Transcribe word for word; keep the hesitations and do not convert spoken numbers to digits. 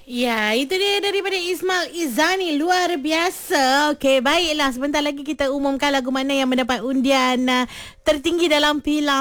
Ya, itu dia daripada Ismail Izani. Luar biasa. Okey, baiklah. Sebentar lagi kita umumkan lagu mana yang mendapat undian uh, tertinggi dalam pilihan